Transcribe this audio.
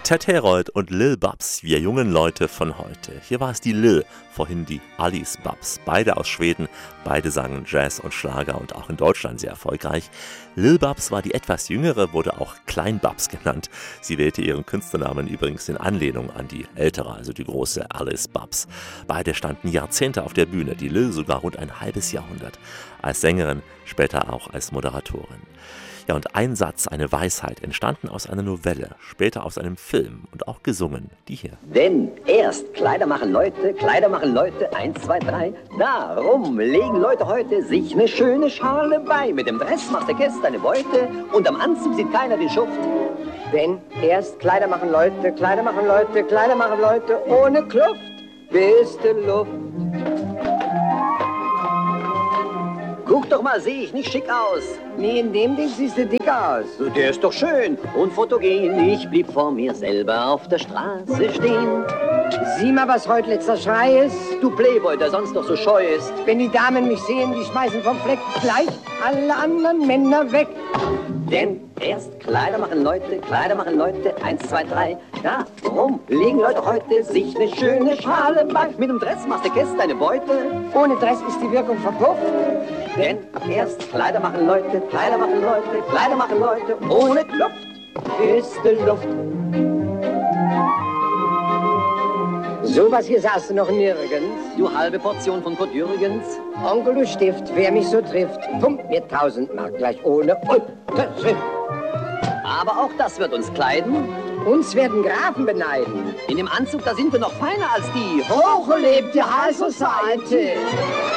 Ted Herold und Lil Babs, wir jungen Leute von heute. Hier war es die Lil, vorhin die Alice Babs. Beide aus Schweden, beide sangen Jazz und Schlager und auch in Deutschland sehr erfolgreich. Lil Babs war die etwas jüngere, wurde auch Klein Babs genannt. Sie wählte ihren Künstlernamen übrigens in Anlehnung an die ältere, also die große Alice Babs. Beide standen Jahrzehnte auf der Bühne, die Lil sogar rund ein halbes Jahrhundert. Als Sängerin, später auch als Moderatorin. Ja, und ein Satz, eine Weisheit, entstanden aus einer Novelle, später aus einem Film und auch gesungen, die hier. Denn erst Kleider machen Leute, 1, 2, 3. Darum legen Leute heute sich eine schöne Schale bei. Mit dem Dress macht der Gäste eine Beute und am Anzug sieht keiner den Schuft. Denn erst Kleider machen Leute, Kleider machen Leute, Kleider machen Leute ohne Kluft, bis die Luft. Guck doch mal, sehe ich nicht schick aus? Nee, in dem Ding siehst du dicker aus. Der ist doch schön und fotogen. Ich blieb vor mir selber auf der Straße stehen. Sieh mal, was heute letzter Schrei ist. Du Playboy, der sonst noch so scheu ist. Wenn die Damen mich sehen, die schmeißen vom Fleck gleich alle anderen Männer weg. Denn erst Kleider machen Leute, 1, 2, 3. Darum legen Leute heute sich eine schöne Schale bei. Mit dem Dress macht der Gäste eine Beute. Ohne Dress ist die Wirkung verpufft. Denn erst Kleider machen Leute, Kleider machen Leute, Kleider machen Leute ohne Luft ist die Luft. Sowas hier sahst du noch nirgends. Du halbe Portion von Kurt Jürgens. Onkel, du Stift, wer mich so trifft, pumpt mir 1000 Mark gleich ohne Unterschrift. Aber auch das wird uns kleiden. Uns werden Grafen beneiden. In dem Anzug, da sind wir noch feiner als die. Hoch lebt die High Society.